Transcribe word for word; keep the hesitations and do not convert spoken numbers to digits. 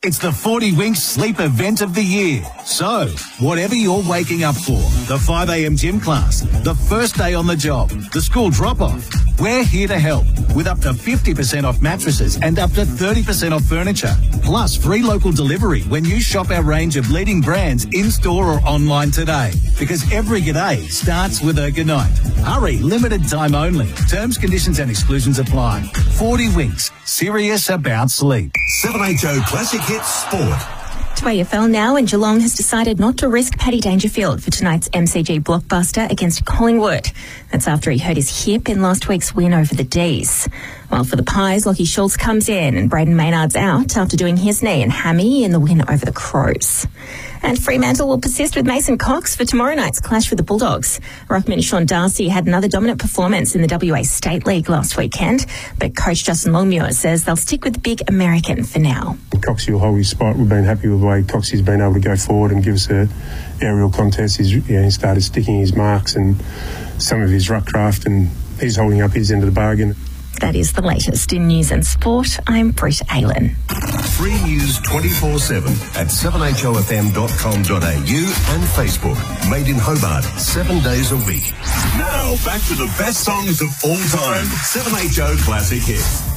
It's the forty Winks Sleep event of the year. So, whatever you're waking up for, the five a.m. gym class, the first day on the job, the school drop-off, we're here to help with up to fifty percent off mattresses and up to thirty percent off furniture. Plus free local delivery when you shop our range of leading brands in-store or online today. Because every g'day starts with a good night. Hurry, limited time only. Terms, conditions and exclusions apply. forty Winks, serious about sleep. seven H O Classic Hits Sport. To A F L now, and Geelong has decided not to risk Paddy Dangerfield for tonight's M C G blockbuster against Collingwood. That's after he hurt his hip in last week's win over the D's. While for the Pies, Lockie Schultz comes in and Braden Maynard's out after doing his knee and hammy in the win over the Crows. And Fremantle will persist with Mason Cox for tomorrow night's clash with the Bulldogs. Ruckman Sean Darcy had another dominant performance in the W A State League last weekend, but coach Justin Longmuir says they'll stick with the big American for now. Coxie will hold his spot. We've been happy with the way Coxie's been able to go forward and give us a aerial contest. He's, you know, he started sticking his marks and some of his ruck craft, and he's holding up his end of the bargain. That is the latest in news and sport. I'm Britt Aylen. Free news twenty-four seven at seven h o f m dot com dot a u and Facebook. Made in Hobart, seven days a week. Now, back to the best songs of all time. seven H O Classic Hits.